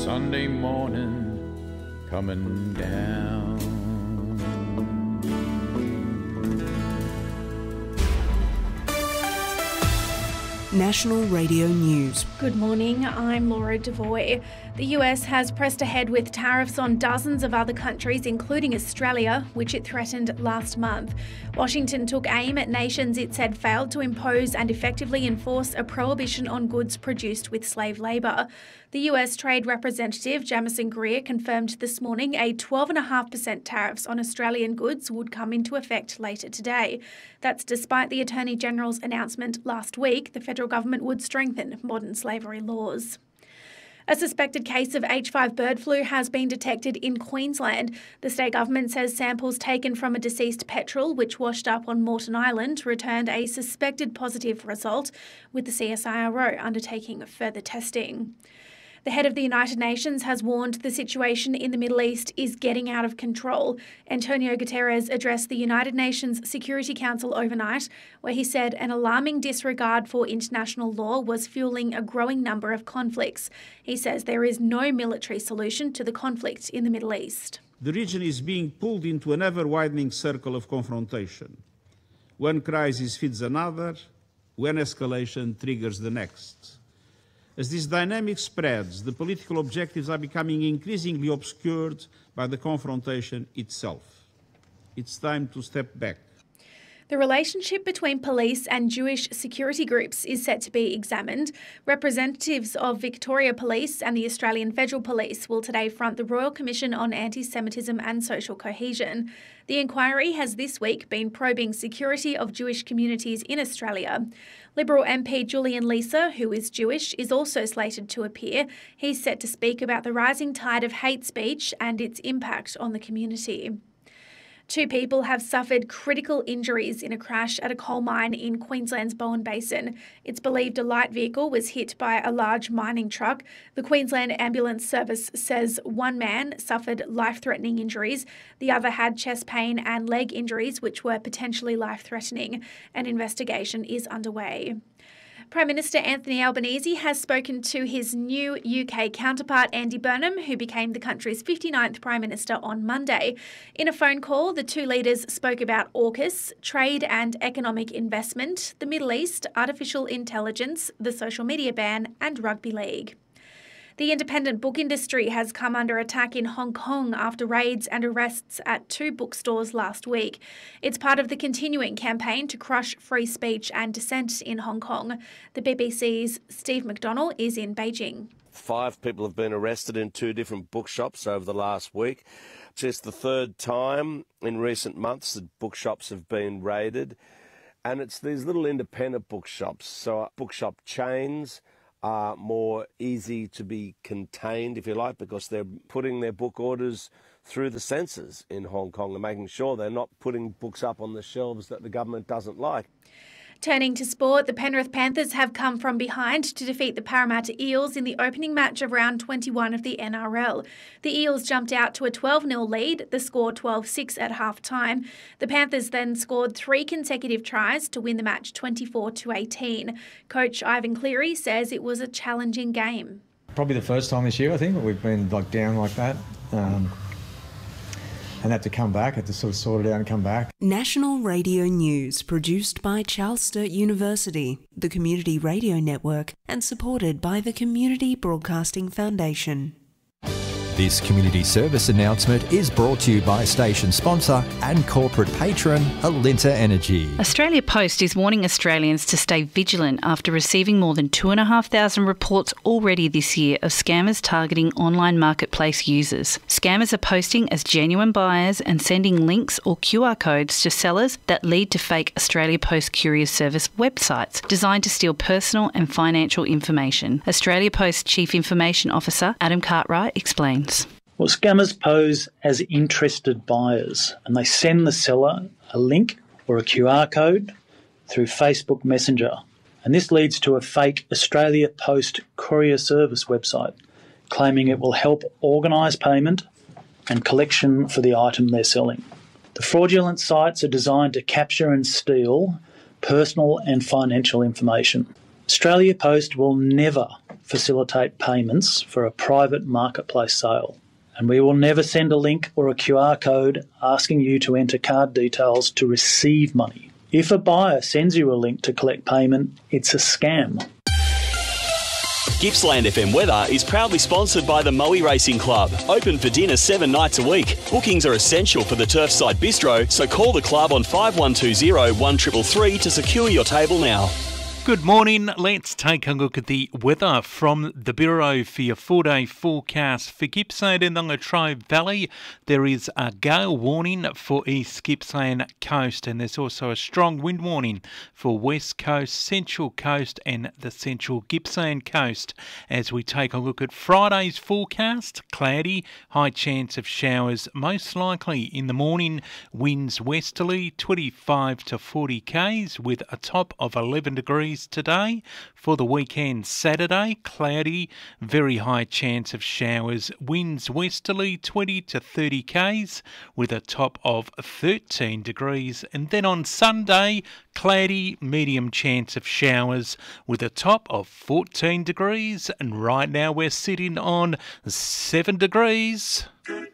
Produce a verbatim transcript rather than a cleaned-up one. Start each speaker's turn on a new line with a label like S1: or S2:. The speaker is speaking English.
S1: Sunday morning coming down.
S2: National Radio News.
S3: Good morning, I'm Laura Devoy. The U S has pressed ahead with tariffs on dozens of other countries, including Australia, which it threatened last month. Washington took aim at nations it said failed to impose and effectively enforce a prohibition on goods produced with slave labour. The U S Trade Representative Jamieson Greer confirmed this morning a twelve point five percent tariffs on Australian goods would come into effect later today. That's despite the Attorney General's announcement last week the federal government would strengthen modern slavery laws. A suspected case of H five bird flu has been detected in Queensland. The state government says samples taken from a deceased petrel which washed up on Moreton Island returned a suspected positive result, with the C S I R O undertaking further testing. The head of the United Nations has warned the situation in the Middle East is getting out of control. Antonio Guterres addressed the United Nations Security Council overnight, where he said an alarming disregard for international law was fueling a growing number of conflicts. He says there is no military solution to the conflict in the Middle East.
S4: The region is being pulled into an ever-widening circle of confrontation. One crisis feeds another, one escalation triggers the next. As this dynamic spreads, the political objectives are becoming increasingly obscured by the confrontation itself. It's time to step back.
S3: The relationship between police and Jewish security groups is set to be examined. Representatives of Victoria Police and the Australian Federal Police will today front the Royal Commission on Anti-Semitism and Social Cohesion. The inquiry has this week been probing security of Jewish communities in Australia. Liberal M P Julian Leeser, who is Jewish, is also slated to appear. He's set to speak about the rising tide of hate speech and its impact on the community. Two people have suffered critical injuries in a crash at a coal mine in Queensland's Bowen Basin. It's believed a light vehicle was hit by a large mining truck. The Queensland Ambulance Service says one man suffered life-threatening injuries. The other had chest pain and leg injuries, which were potentially life-threatening. An investigation is underway. Prime Minister Anthony Albanese has spoken to his new U K counterpart Andy Burnham, who became the country's fifty-ninth Prime Minister on Monday. In a phone call, the two leaders spoke about AUKUS, trade and economic investment, the Middle East, artificial intelligence, the social media ban and rugby league. The independent book industry has come under attack in Hong Kong after raids and arrests at two bookstores last week. It's part of the continuing campaign to crush free speech and dissent in Hong Kong. The B B C's Steve McDonnell is in Beijing.
S5: Five people have been arrested in two different bookshops over the last week. Just the third time in recent months that bookshops have been raided. And it's these little independent bookshops, so bookshop chains are more easy to be contained, if you like, because they're putting their book orders through the censors in Hong Kong and making sure they're not putting books up on the shelves that the government doesn't like.
S3: Turning to sport, the Penrith Panthers have come from behind to defeat the Parramatta Eels in the opening match of round twenty-one of the N R L. The Eels jumped out to a twelve nil lead, the score twelve six at half-time. The Panthers then scored three consecutive tries to win the match twenty-four to eighteen. Coach Ivan Cleary says it was a challenging game.
S6: Probably the first time this year, I think, that we've been like down like that. Um, and had to come back, had to sort of sort it out and come back.
S2: National Radio News, produced by Charles Sturt University, the Community Radio Network, and supported by the Community Broadcasting Foundation.
S7: This community service announcement is brought to you by station sponsor and corporate patron Alinta Energy.
S8: Australia Post is warning Australians to stay vigilant after receiving more than two thousand five hundred reports already this year of scammers targeting online marketplace users. Scammers are posting as genuine buyers and sending links or Q R codes to sellers that lead to fake Australia Post Courier Service websites designed to steal personal and financial information. Australia Post Chief Information Officer Adam Cartwright explains.
S9: Well, scammers pose as interested buyers and they send the seller a link or a Q R code through Facebook Messenger. And this leads to a fake Australia Post Courier Service website claiming it will help organise payment and collection for the item they're selling. The fraudulent sites are designed to capture and steal personal and financial information. Australia Post will never facilitate payments for a private marketplace sale. And we will never send a link or a Q R code asking you to enter card details to receive money. If a buyer sends you a link to collect payment, it's a scam.
S10: Gippsland F M Weather is proudly sponsored by the Moe Racing Club. Open for dinner seven nights a week. Bookings are essential for the Turfside Bistro, so call the club on five one two zero, one three three three to secure your table now.
S11: Good morning. Let's take a look at the weather from the Bureau for your four-day forecast. For Gippsland and the Latrobe Valley, there is a gale warning for East Gippsland Coast, and there's also a strong wind warning for West Coast, Central Coast and the Central Gippsland Coast. As we take a look at Friday's forecast, cloudy, high chance of showers, most likely in the morning, winds westerly twenty-five to forty k's with a top of eleven degrees today. For the weekend, Saturday, cloudy, very high chance of showers, winds westerly twenty to thirty k's with a top of thirteen degrees. And then on Sunday, cloudy, medium chance of showers with a top of fourteen degrees. And right now we're sitting on seven degrees.